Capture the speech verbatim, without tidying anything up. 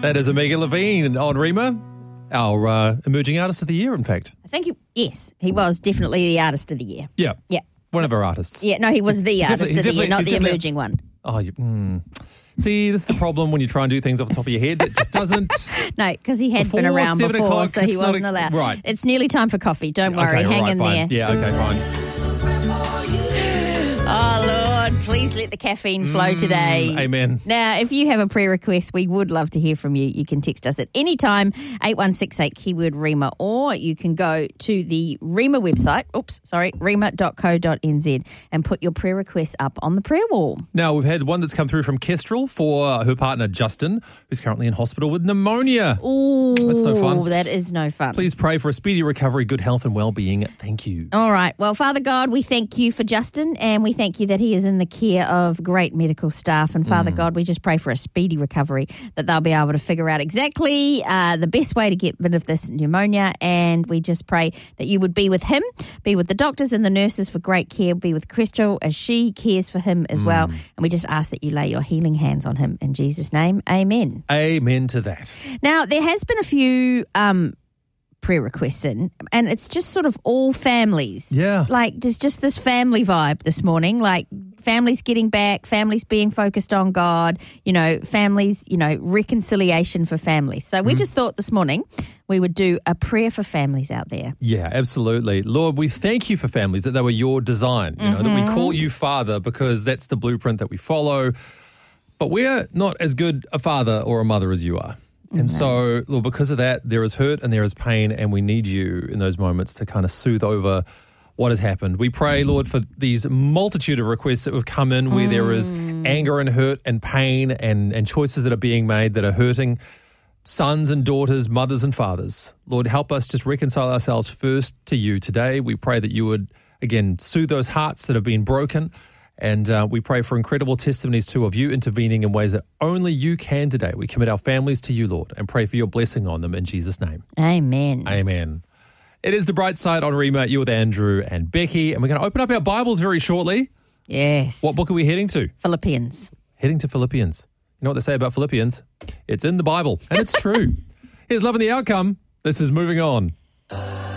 That is Omega Levine on Rima, our uh, emerging artist of the year, in fact. I think, he, yes, he was definitely the artist of the year. Yeah. Yeah. One of our artists. Yeah, no, he was the He's artist of the year, not the emerging one. Oh, you, mm. See, this is the problem when you try and do things off the top of your head. It just doesn't. No, because he had Before been around seven before, o'clock, so he it's not wasn't a- allowed. right. It's nearly time for coffee. Don't worry. Okay, Hang right, in fine. there. Yeah, okay, fine. Oh, Lord, please let the caffeine flow today. Amen. Now, if you have a prayer request, we would love to hear from you. You can text us at any time, eight one six eight, keyword REMA, or you can go to the REMA website, oops, sorry, rema dot co dot n z and put your prayer requests up on the prayer wall. Now, we've had one that's come through from Kestrel for her partner, Justin, who's currently in hospital with pneumonia. Ooh, That's no fun. That is no fun. Please pray for a speedy recovery, good health and well-being. Thank you. All right. Well, Father God, we thank you for Justin, and we thank you that he is in the care of great medical staff. And Father God, we just pray for a speedy recovery, that they'll be able to figure out exactly uh, the best way to get rid of this pneumonia. And we just pray that you would be with him, be with the doctors and the nurses for great care, be with Crystal as she cares for him as well. And we just ask that you lay your healing hands on him. In Jesus' name, amen. Amen to that. Now, there has been a few um, prayer requests in, and it's just sort of all families. Yeah. Like, there's just this family vibe this morning, like families getting back, families being focused on God, you know, families, you know, reconciliation for families. So we just thought this morning we would do a prayer for families out there. Yeah, absolutely. Lord, we thank you for families, that they were your design, you know, that we call you Father because that's the blueprint that we follow. But we're not as good a father or a mother as you are. And so, Lord, because of that, there is hurt and there is pain, and we need you in those moments to kind of soothe over what has happened. We pray, Lord, for these multitude of requests that have come in where there is anger and hurt and pain and, and choices that are being made that are hurting sons and daughters, mothers and fathers. Lord, help us just reconcile ourselves first to you today. We pray that you would, again, soothe those hearts that have been broken. And uh, we pray for incredible testimonies, too, of you intervening in ways that only you can today. We commit our families to you, Lord, and pray for your blessing on them in Jesus' name. Amen. Amen. It is The Bright Side on Rema. You're with Andrew and Becky, and we're going to open up our Bibles very shortly. Yes. What book are we heading to? Philippians. Heading to Philippians. You know what they say about Philippians? It's in the Bible, and it's true. Here's Love and the Outcome. This is Moving On.